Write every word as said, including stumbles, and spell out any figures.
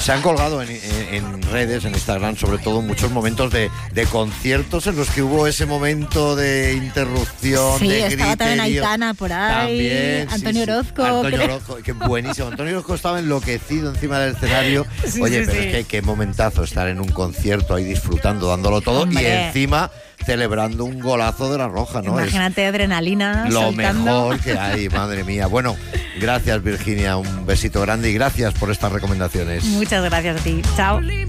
Se han colgado en, en, en redes, en Instagram, sobre todo, muchos momentos de, de conciertos en los que hubo ese momento de interrupción, sí, de estaba griterío. también Aitana por ahí, También, Antonio sí, sí. Orozco. Antonio creo. Orozco, que buenísimo. Antonio Orozco estaba enloquecido encima del escenario. Sí, Oye, sí, pero sí. es que qué momentazo estar en un concierto ahí disfrutando, dándolo todo. Hombre. Y encima celebrando un golazo de la Roja, ¿no? Imagínate, adrenalina. Es lo soltando. mejor que hay, madre mía. Bueno, gracias, Virginia, un besito grande y gracias por estas recomendaciones. Muchas gracias a ti. Chao.